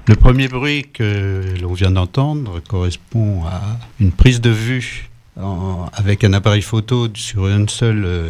Le premier bruit que l'on vient d'entendre correspond à une prise de vue avec un appareil photo sur une seule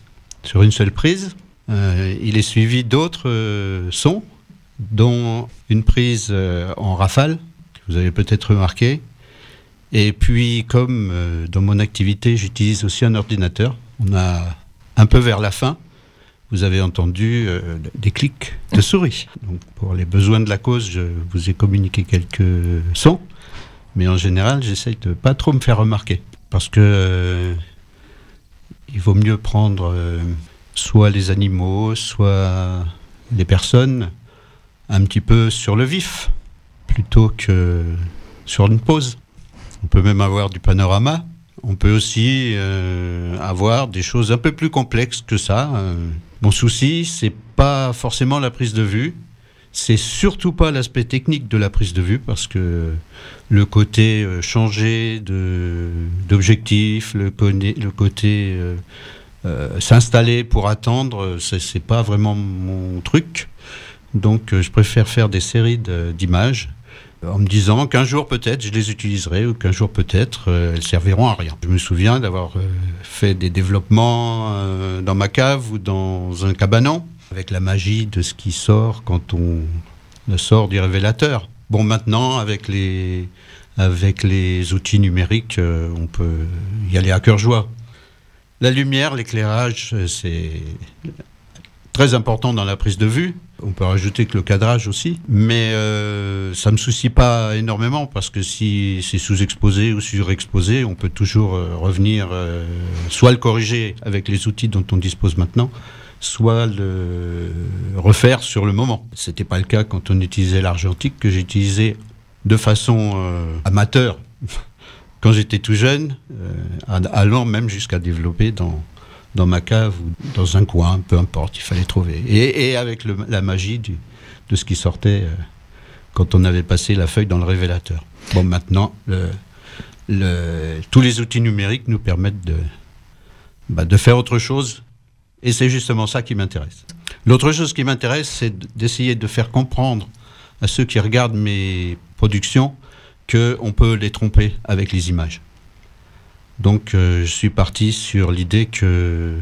prise. Il est suivi d'autres sons, dont une prise en rafale, que vous avez peut-être remarqué. Et puis, comme dans mon activité, j'utilise aussi un ordinateur, on a un peu vers la fin, vous avez entendu des clics de souris. Donc, pour les besoins de la cause, je vous ai communiqué quelques sons, mais en général, j'essaye de ne pas trop me faire remarquer, parce que il vaut mieux prendre soit les animaux, soit les personnes un petit peu sur le vif, plutôt que sur une pause. On peut même avoir du panorama. On peut aussi avoir des choses un peu plus complexes que ça. Mon souci, c'est pas forcément la prise de vue. C'est surtout pas l'aspect technique de la prise de vue, parce que le côté changer d'objectif, le côté s'installer pour attendre, c'est pas vraiment mon truc. Donc je préfère faire des séries d'images en me disant qu'un jour peut-être je les utiliserai, ou qu'un jour peut-être elles serviront à rien. Je me souviens d'avoir fait des développements dans ma cave ou dans un cabanon, avec la magie de ce qui sort quand on le sort du révélateur. Bon, maintenant avec les outils numériques, on peut y aller à cœur joie. La lumière, l'éclairage, c'est très important dans la prise de vue. On peut rajouter que le cadrage aussi, mais ça ne me soucie pas énormément, parce que si c'est sous-exposé ou surexposé, on peut toujours revenir, soit le corriger avec les outils dont on dispose maintenant, soit le refaire sur le moment. Ce n'était pas le cas quand on utilisait l'argentique, que j'utilisais de façon amateur quand j'étais tout jeune, allant même jusqu'à développer dans ma cave ou dans un coin, peu importe, il fallait trouver. Et avec la magie de ce qui sortait quand on avait passé la feuille dans le révélateur. Bon, maintenant, tous les outils numériques nous permettent de faire autre chose, et c'est justement ça qui m'intéresse. L'autre chose qui m'intéresse, c'est d'essayer de faire comprendre à ceux qui regardent mes productions qu'on peut les tromper avec les images. Donc je suis parti sur l'idée que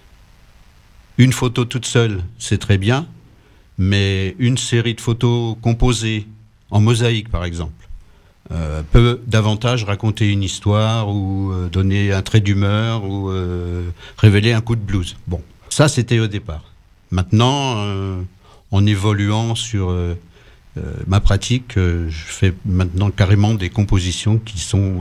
une photo toute seule, c'est très bien, mais une série de photos composées en mosaïque, par exemple, peut davantage raconter une histoire, ou donner un trait d'humeur, ou révéler un coup de blues. Bon, ça c'était au départ. Maintenant, en évoluant sur ma pratique, je fais maintenant carrément des compositions qui sont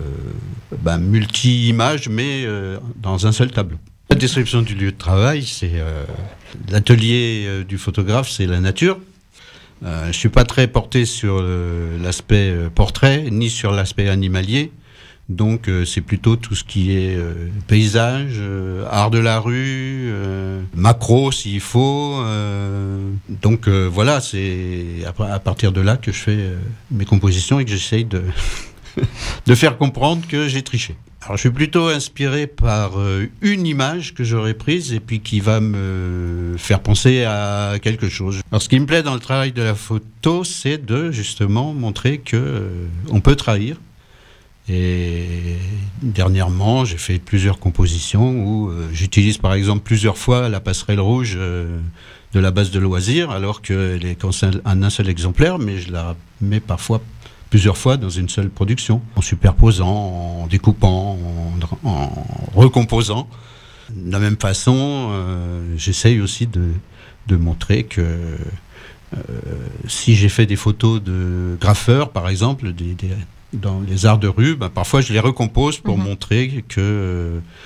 multi-images, mais dans un seul tableau. La description du lieu de travail, c'est l'atelier du photographe, c'est la nature. Je ne suis pas très porté sur l'aspect portrait, ni sur l'aspect animalier. Donc c'est plutôt tout ce qui est paysage, art de la rue, macro s'il faut. Donc voilà, c'est à partir de là que je fais mes compositions, et que j'essaye de faire comprendre que j'ai triché. Alors je suis plutôt inspiré par une image que j'aurais prise, et puis qui va me faire penser à quelque chose. Alors ce qui me plaît dans le travail de la photo, c'est de justement montrer que on peut trahir. Et dernièrement, j'ai fait plusieurs compositions où j'utilise par exemple plusieurs fois la passerelle rouge de la base de loisirs, alors qu'elle est en un seul exemplaire, mais je la mets parfois plusieurs fois dans une seule production, en superposant, en découpant, en recomposant. De la même façon, j'essaye aussi de montrer que si j'ai fait des photos de graffeurs, par exemple, dans les arts de rue, parfois je les recompose pour montrer que